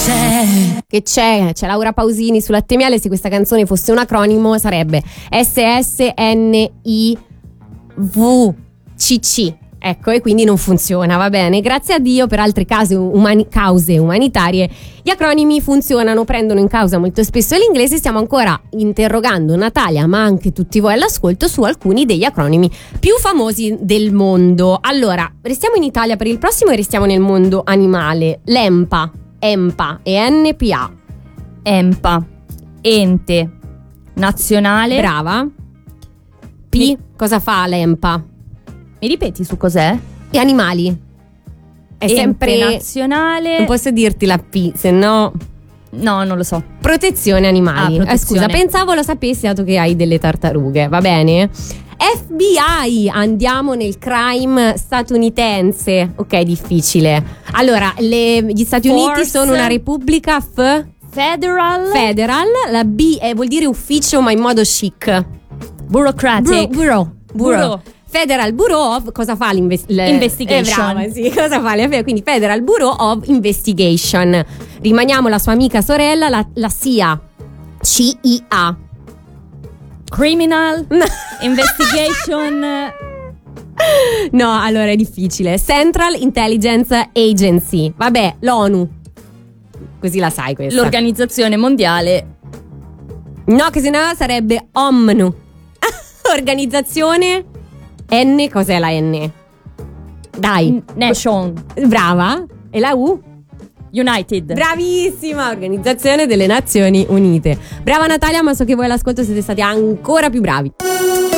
Che c'è Laura Pausini su Latte e Miele. Se questa canzone fosse un acronimo sarebbe SSNIVCC. Ecco, e quindi non funziona, va bene. Grazie a Dio per altre cause umanitarie gli acronimi funzionano, prendono in causa molto spesso l'inglese. Stiamo ancora interrogando Natalia, ma anche tutti voi all'ascolto, su alcuni degli acronimi più famosi del mondo. Allora, restiamo in Italia per il prossimo e restiamo nel mondo animale. L'EMPA, EMPA e NPA. EMPA, ente nazionale. Brava. Cosa fa l'EMPA? Mi ripeti su cos'è? Gli animali. È ente sempre nazionale. Non posso dirti la P, se no. No, non lo so. Protezione animali. Protezione. Scusa, pensavo lo sapessi dato che hai delle tartarughe, va bene? FBI, andiamo nel crime statunitense. Ok, difficile. Allora, gli Stati Uniti sono una repubblica Federal. La B vuol dire ufficio, ma in modo chic. Bureaucratic. Bureau. Federal Bureau of cosa fa Investigation. Brava, sì, cosa fa? Quindi Federal Bureau of Investigation. Rimaniamo la sua amica sorella, la CIA. CIA. Criminal Investigation. No, allora è difficile. Central Intelligence Agency. Vabbè, l'ONU. Così la sai questa. L'Organizzazione Mondiale. No, che se no sarebbe OMNU. Organizzazione N, cos'è la N? Dai. Nation. Brava. E la U? United. Bravissima, Organizzazione delle Nazioni Unite. Brava Natalia, ma so che voi all'ascolto siete stati ancora più bravi.